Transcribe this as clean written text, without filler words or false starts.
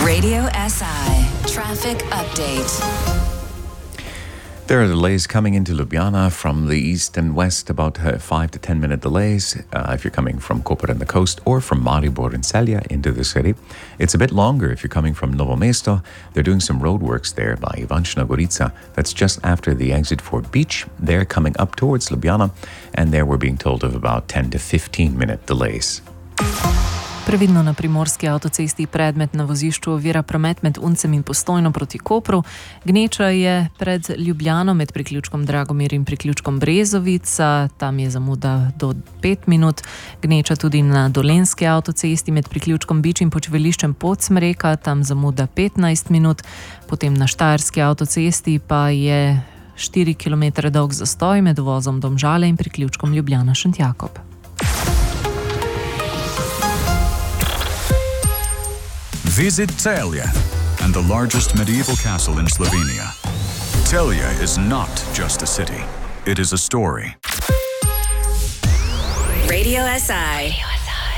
Radio SI Traffic Update. There are delays coming into Ljubljana from the east and west, about 5 to 10 minute delays if you're coming from Koper and the coast or from Maribor and Celje into the city. It's a bit longer if you're coming from Novo Mesto. They're doing some roadworks there by Ivančna Gorica. That's just after the exit for Beach. They're coming up towards Ljubljana, and there we're being told of about 10 to 15 minute delays. Previdno na primorski avtocesti predmet na vozišču ovira promet med Uncem in Postojno proti Kopru. Gneča je pred Ljubljano med priključkom Dragomir in priključkom Brezovica, tam je zamuda do 5 minut. Gneča tudi na dolenski avtocesti med priključkom Bič in počivališčem Podsmreka, tam zamuda 15 minut. Potem na štajerski avtocesti pa je 4 km dolg zastoj med uvozom Domžale in priključkom Ljubljana-Šentjakob. Visit Celje and the largest medieval castle in Slovenia. Celje is not just a city, it is a story. Radio SI